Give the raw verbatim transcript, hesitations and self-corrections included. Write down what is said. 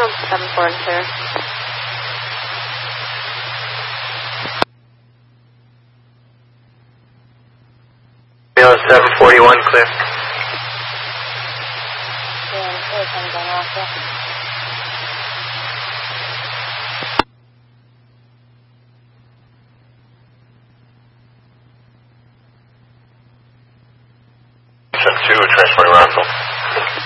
seven four and clear. seven forty-one, clear. Yeah, clear, ten going off, yeah. two, transporting Russell.